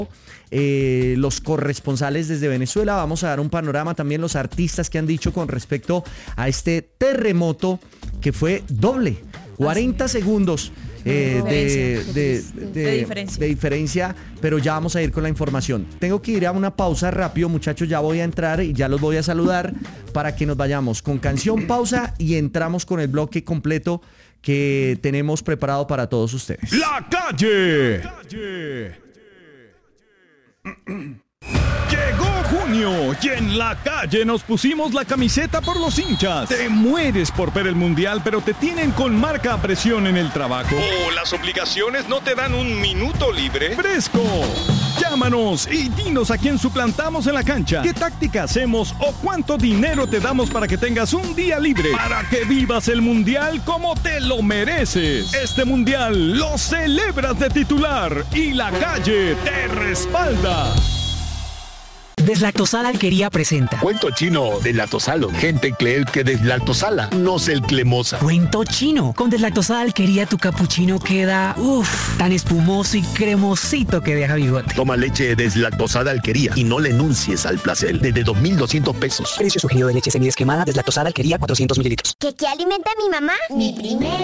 los corresponsales desde Venezuela. Vamos a dar un panorama también, los artistas que han dicho con respecto a este terremoto que fue doble, 40 segundos de diferencia, pero ya vamos a ir con la información. Tengo que ir a una pausa rápido, muchachos, ya voy a entrar y ya los voy a saludar para que nos vayamos con canción, pausa y entramos con el bloque completo que tenemos preparado para todos ustedes. ¡La calle! Llegó junio y en la calle nos pusimos la camiseta por los hinchas. Te mueres por ver el mundial, pero te tienen con marca a presión en el trabajo. ¿O las obligaciones no te dan un minuto libre? ¡Fresco! Llámanos y dinos a quién suplantamos en la cancha, qué táctica hacemos o cuánto dinero te damos para que tengas un día libre, para que vivas el mundial como te lo mereces. Este mundial lo celebras de titular y la calle te respalda. Deslactosada Alquería presenta Cuento chino deslactosalo. Gente cree que deslactosala, no es el cremosa. Cuento chino. Con Deslactosada Alquería tu capuchino queda tan espumoso y cremosito que deja bigote. Toma leche deslactosada Alquería y no le enuncies al placer. Desde 2,200 pesos. Precio sugerido de leche semidesquemada Deslactosada Alquería 400 mililitros. ¿Qué alimenta a mi mamá? Mi primera.